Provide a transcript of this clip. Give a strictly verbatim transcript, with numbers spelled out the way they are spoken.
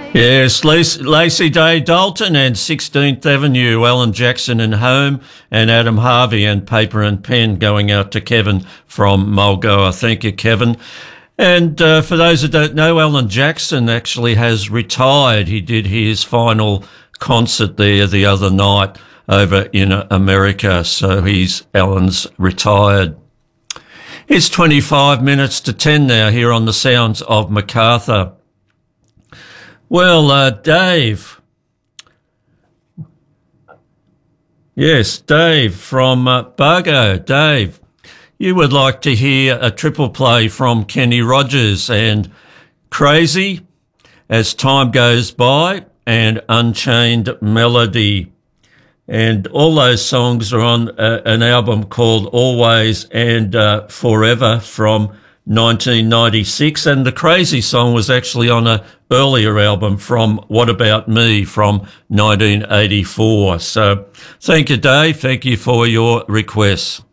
Yes, Lac- Lacey Day Dalton and sixteenth Avenue, Alan Jackson and Home, and Adam Harvey and Paper and Pen going out to Kevin from Mulgoa. Thank you, Kevin. And uh, for those that don't know, Alan Jackson actually has retired. He did his final concert there the other night over in America, so he's Alan's retired. It's twenty-five minutes to ten now here on the Sounds of Macarthur. Well, uh, Dave. Yes, Dave from uh, Bargo. Dave, you would like to hear a triple play from Kenny Rogers and Crazy, As Time Goes By, and Unchained Melody. And all those songs are on uh, an album called Always and uh, Forever from nineteen ninety-six, and the Crazy song was actually on a earlier album from What About Me from nineteen eighty-four. So thank you, Dave. Thank you for your requests.